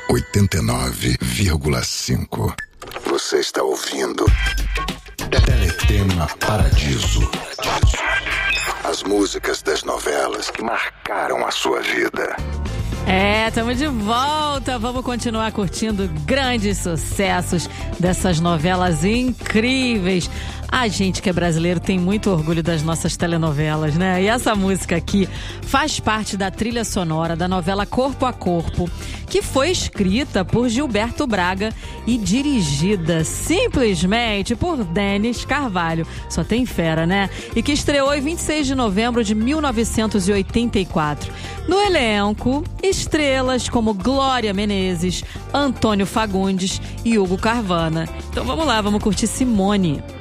89,5. Você está ouvindo Teletema Paradiso. As músicas das novelas que marcaram a sua vida. Estamos de volta. Vamos continuar curtindo grandes sucessos dessas novelas incríveis. A gente que é brasileiro tem muito orgulho das nossas telenovelas, né? E essa música aqui faz parte da trilha sonora da novela Corpo a Corpo, que foi escrita por Gilberto Braga e dirigida simplesmente por Denis Carvalho. Só tem fera, né? E que estreou em 26 de novembro de 1984. No elenco, estrelas como Glória Menezes, Antônio Fagundes e Hugo Carvana. Então vamos lá, vamos curtir Simone.